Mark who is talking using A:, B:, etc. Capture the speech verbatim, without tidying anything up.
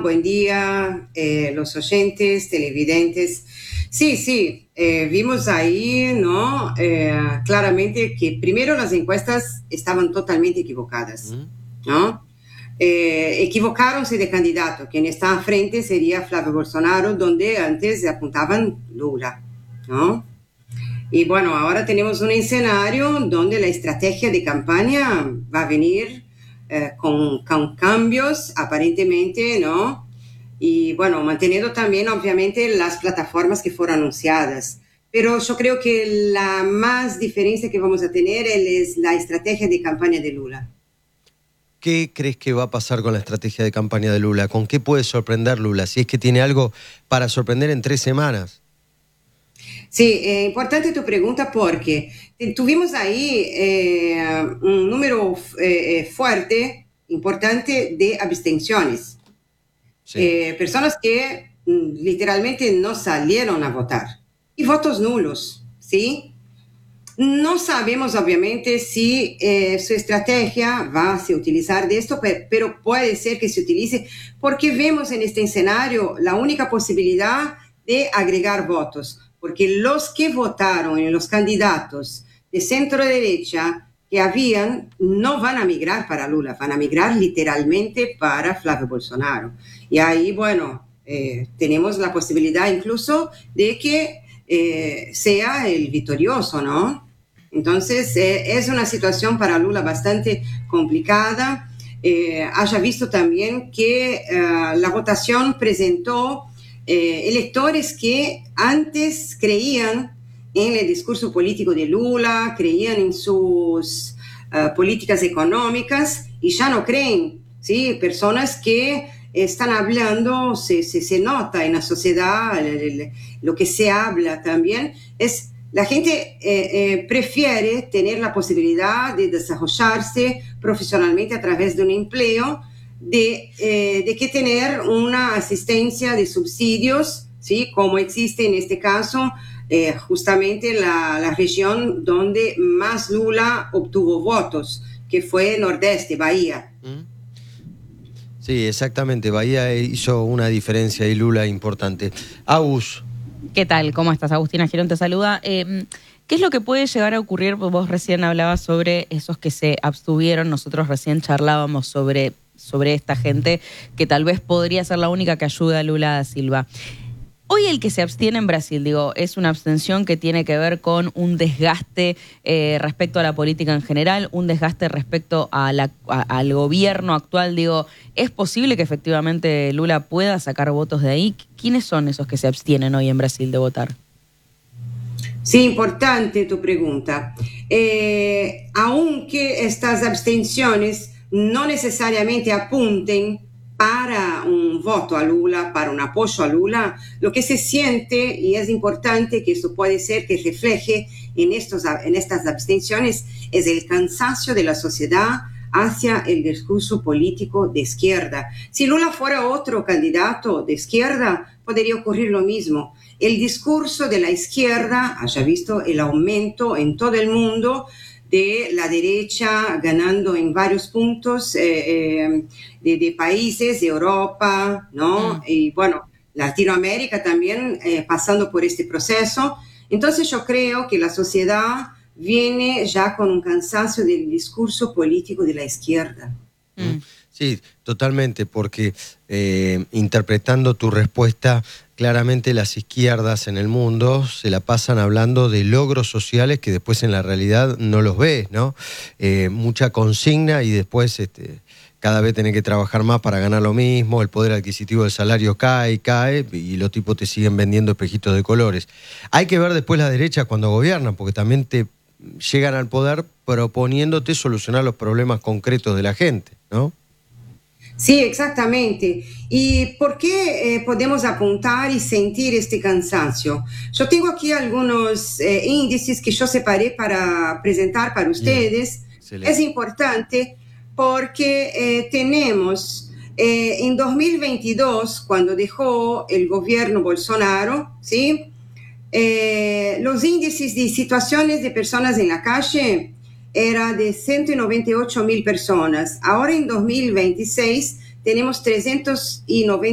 A: buen día, eh, los oyentes, televidentes. Sí, sí, eh, vimos ahí, ¿no? Eh, claramente que primero las encuestas estaban totalmente equivocadas, ¿no? Eh, equivocáronse de candidato. Quien está al frente sería Flavio Bolsonaro, donde antes apuntaban Lula, ¿no? Y bueno, ahora tenemos un escenario donde la estrategia de campaña va a venir eh, con, con cambios aparentemente, ¿no? Y bueno, manteniendo también obviamente las plataformas que fueron anunciadas. Pero yo creo que la más diferencia que vamos a tener es la estrategia de campaña de Lula.
B: ¿Qué crees que va a pasar con la estrategia de campaña de Lula? ¿Con qué puede sorprender Lula? Si es que tiene algo para sorprender en tres semanas.
A: Sí, es importante tu pregunta porque tuvimos ahí eh, un número eh, fuerte, importante de abstenciones.
B: Sí.
A: Eh, personas que mm, literalmente no salieron a votar. Y votos nulos, ¿sí? No sabemos obviamente si eh, su estrategia va a se utilizar de esto, pero puede ser que se utilice porque vemos en este escenario la única posibilidad de agregar votos, porque los que votaron en los candidatos de centro derecha que habían no van a migrar para Lula, van a migrar literalmente para Flavio Bolsonaro. Y ahí, bueno, eh, tenemos la posibilidad incluso de que eh, sea el victorioso, ¿no? Entonces, eh, es una situación para Lula bastante complicada. Eh, haya visto también que eh, la votación presentó eh, electores que antes creían en el discurso político de Lula, creían en sus uh, políticas económicas y ya no creen, ¿sí? Personas que están hablando, se, se, se nota en la sociedad, el, el, lo que se habla también, es la gente eh, eh, prefiere tener la posibilidad de desarrollarse profesionalmente a través de un empleo, de, eh, de que tener una asistencia de subsidios, ¿sí? Como existe en este caso, eh, justamente la, la región donde más Lula obtuvo votos, que fue Nordeste, Bahía.
B: Sí, exactamente. Bahía hizo una diferencia y Lula importante. Agus.
C: ¿Qué tal? ¿Cómo estás? Agustina Girón te saluda. Eh, ¿Qué es lo que puede llegar a ocurrir? Vos recién hablabas sobre esos que se abstuvieron. Nosotros recién charlábamos sobre, sobre esta gente que tal vez podría ser la única que ayuda a Lula da Silva. Hoy el que se abstiene en Brasil, digo, es una abstención que tiene que ver con un desgaste eh, respecto a la política en general, un desgaste respecto a la, a, al gobierno actual. Digo, ¿es posible que efectivamente Lula pueda sacar votos de ahí? ¿Quiénes son esos que se abstienen hoy en Brasil de votar?
A: Sí, importante tu pregunta. Eh, aunque estas abstenciones no necesariamente apunten para un voto a Lula, para un apoyo a Lula, lo que se siente, y es importante que esto puede ser que refleje en, estos, en estas abstenciones, es el cansancio de la sociedad hacia el discurso político de izquierda. Si Lula fuera otro candidato de izquierda, podría ocurrir lo mismo. El discurso de la izquierda, haya visto el aumento en todo el mundo de la derecha ganando en varios puntos eh, eh, de, de países de Europa, ¿no? Mm. Y bueno, Latinoamérica también eh, pasando por este proceso. Entonces yo creo que la sociedad viene ya con un cansancio del discurso político de la izquierda.
B: Mm. Sí, totalmente, porque eh, interpretando tu respuesta, claramente las izquierdas en el mundo se la pasan hablando de logros sociales que después en la realidad no los ves, ¿no? Eh, mucha consigna y después este, cada vez tenés que trabajar más para ganar lo mismo, el poder adquisitivo del salario cae, cae y los tipos te siguen vendiendo espejitos de colores. Hay que ver después la derecha cuando gobiernan, porque también te llegan al poder proponiéndote solucionar los problemas concretos de la gente, ¿no?
A: Sí, exactamente. ¿Y por qué eh, podemos apuntar y sentir este cansancio? Yo tengo aquí algunos eh, índices que yo separé para presentar para ustedes. Es importante porque eh, tenemos eh, en dos mil veintidós, cuando dejó el gobierno Bolsonaro, ¿sí? Eh, los índices de situaciones de personas en la calle era de ciento noventa y ocho mil personas. Ahora en dos mil veintiséis tenemos trescientos noventa